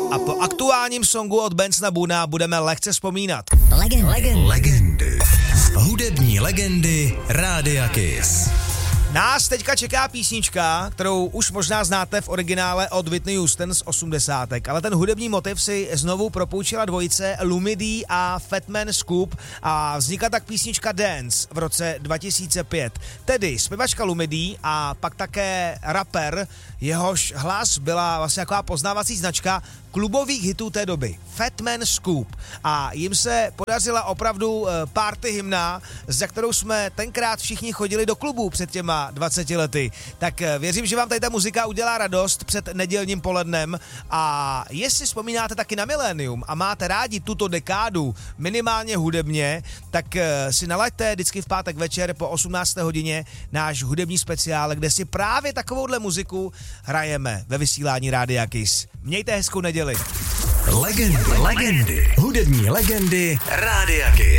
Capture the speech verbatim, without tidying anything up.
A po aktuálním songu od Bensona Boona budeme lehce vzpomínat. Legend. Legend. Legendy. Hudební legendy Rádia Kiss. Nás teďka čeká písnička, kterou už možná znáte v originále od Whitney Houston z osmdesátek, ale ten hudební motiv si znovu propůjčila dvojice Lumidee a Fatman Scoop a vznikla tak písnička Dance v roce dva tisíce pět. Tedy zpěvačka Lumidee a pak také rapper, jehož hlas byla vlastně taková poznávací značka klubových hitů té doby. Fatman Scoop. A jim se podařila opravdu party hymna, za kterou jsme tenkrát všichni chodili do klubu před těma dvaceti lety. Tak věřím, že vám tady ta muzika udělá radost před nedělním polednem a jestli vzpomínáte taky na milénium a máte rádi tuto dekádu minimálně hudebně, tak si nalaďte vždycky v pátek večer po osmnácté hodině náš hudební speciál, kde si právě takovouhle muziku hrajeme ve vysílání Rádia Kiss. Mějte hezkou neděli. Legendy, legendy, hudební legendy Rádia Kiss.